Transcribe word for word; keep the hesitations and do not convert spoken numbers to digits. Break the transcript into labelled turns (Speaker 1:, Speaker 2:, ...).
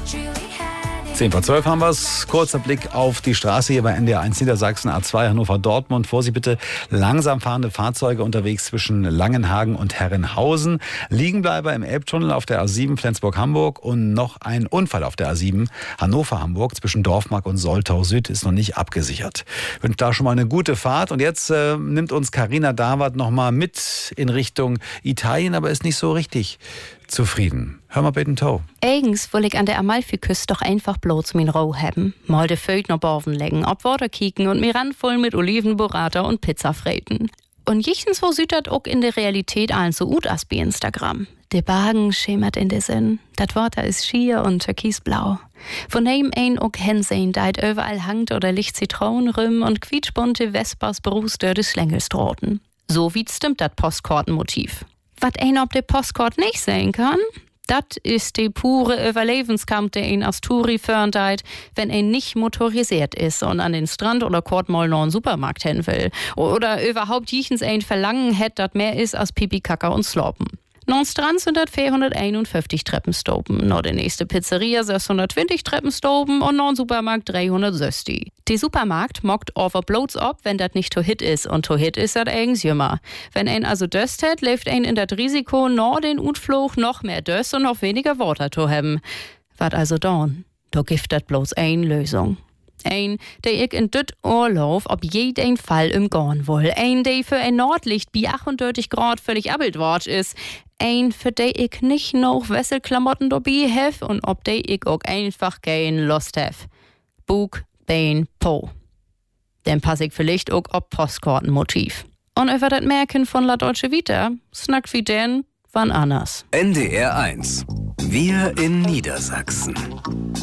Speaker 1: zehn vor zwölf haben wir es. Kurzer Blick auf die Straße hier bei N D R eins Niedersachsen, A zwei Hannover-Dortmund. Vorsicht bitte, langsam fahrende Fahrzeuge unterwegs zwischen Langenhagen und Herrenhausen. Liegenbleiber im Elbtunnel auf der A sieben Flensburg-Hamburg und noch ein Unfall auf der A sieben Hannover-Hamburg zwischen Dorfmark und Soltau Süd ist noch nicht abgesichert. Ich wünsche da schon mal eine gute Fahrt. Und jetzt äh, nimmt uns Carina Dawart noch mal mit in Richtung Italien, aber ist nicht so richtig zufrieden. Hör mal bitte Tau.
Speaker 2: Eigens will ich an der Amalfiküste doch einfach bloß min Roh haben. Mal de Föt noch Borven legen, ob Water kicken und mir randvoll mit Oliven, Burrata und Pizza freten. Und jichtens so sieht dat auch in der Realität allen so gut as bei Instagram. Der Wagen schemert in der Sinn. Dat Water ist schier und türkisblau. Von dem ein auch hinsehen, deit überall hangt oder liegt Zitronenrüm und quietschbunte Vespers Brust des Schlängelstroten. So wie stimmt dat Postkartenmotiv. Was ein ob der Postkort nicht sehen kann, das ist die pure Überlebenskampf, der ihn als Touri fördert, wenn er nicht motorisiert ist und an den Strand oder Kort mal noch einen Supermarkt hin will. Oder überhaupt jichens ein Verlangen hätt, das mehr ist als Pipi, Kaka und Sloppen. Non Strand sind das vierhunderteinundfünfzig Treppenstopen, noch die nächste Pizzeria sechshundertzwanzig Treppenstopen und noch ein Supermarkt dreihundertsechzig. Der Supermarkt mockt over bloß ab, wenn das nicht to hit ist, und to hit ist das eigens jümmer. Wenn ein also döst hat, lebt ein in das Risiko, noch den Utflug noch mehr döst und noch weniger Water to haben. Wat also dann? Da gibt das bloß ein Lösung. Ein, der ich in düt Urlaub auf jeden Fall im Gorn will. Ein, der für ein Nordlicht bei achtunddreißig Grad völlig abildwort ist. Ein, für der ich nicht noch Wesselklamotten dabei hef und ob der ich auch einfach kein Lust hef. Bug, Bein, Po. Dann pass ich vielleicht auch ob Postkartenmotiv. Und über das Merken von La Dolce Vita snackt wie denn wann anders.
Speaker 3: N D R eins. Wir in Niedersachsen.